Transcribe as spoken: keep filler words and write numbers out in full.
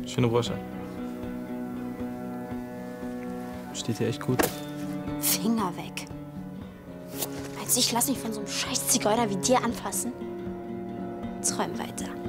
Schöne Brosche. Steht dir echt gut. Finger weg. Meinst du, ich lass mich von so einem scheiß Zigeuner wie dir anfassen? Träum weiter.